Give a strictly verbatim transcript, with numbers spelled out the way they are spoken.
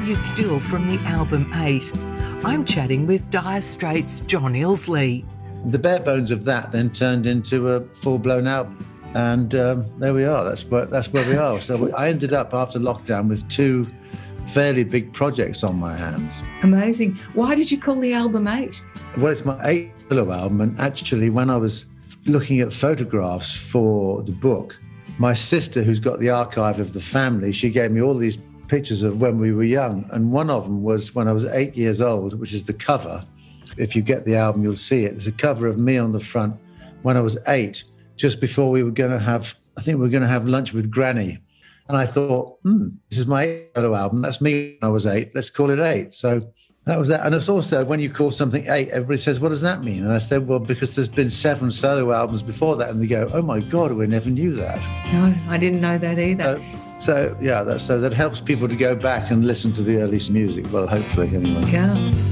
You Still from the album eight. I'm chatting with Dire Straits' John Illsley. The bare bones of that then turned into a full-blown album. And um, there we are. That's where, that's where we are. So I ended up after lockdown with two fairly big projects on my hands. Amazing. Why did you call the album eight? Well, it's my eighth solo album. And actually, when I was looking at photographs for the book, my sister, who's got the archive of the family, she gave me all these pictures of when we were young. And one of them was when I was eight years old, which is the cover. If you get the album, you'll see it. There's a cover of me on the front when I was eight, just before we were going to have, I think we were going to have lunch with Granny. And I thought, hmm, this is my solo album. That's me when I was eight. Let's call it eight. So that was that. And it's also, when you call something eight, everybody says, what does that mean? And I said, well, because there's been seven solo albums before that. And they go, oh my God, we never knew that. No, I didn't know that either. So, so yeah, that, so that helps people to go back and listen to the early music. Well, hopefully, anyway. Yeah.